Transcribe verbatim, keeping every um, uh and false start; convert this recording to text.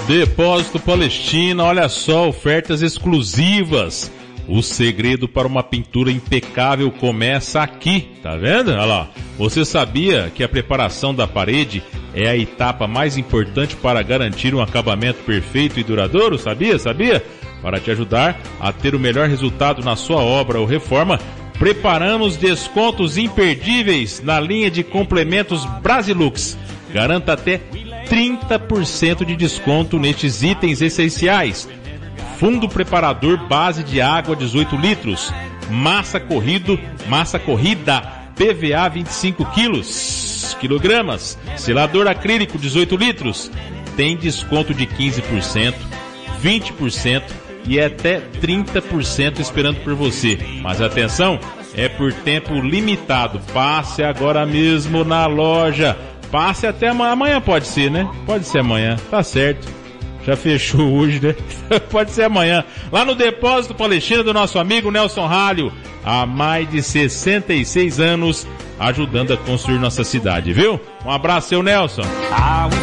Depósito Palestina, olha só, ofertas exclusivas. O segredo para uma pintura impecável começa aqui, tá vendo? Olha lá. Você sabia que a preparação da parede é a etapa mais importante para garantir um acabamento perfeito e duradouro? Sabia? Sabia? Para te ajudar a ter o melhor resultado na sua obra ou reforma, preparamos descontos imperdíveis na linha de complementos Brasilux. Garanta até trinta por cento de desconto nestes itens essenciais. Fundo preparador base de água dezoito litros. Massa corrido, massa corrida P V A vinte e cinco quilos, quilogramas. Selador acrílico dezoito litros. Tem desconto de quinze por cento, vinte por cento e até trinta por cento esperando por você. Mas atenção, é por tempo limitado. Passe agora mesmo na loja. Passe até amanhã. Amanhã pode ser, né? Pode ser amanhã, tá certo. Já fechou hoje, né? Pode ser amanhã. Lá no Depósito Palestina do nosso amigo Nelson Ralho. Há mais de sessenta e seis anos ajudando a construir nossa cidade, viu? Um abraço, seu Nelson.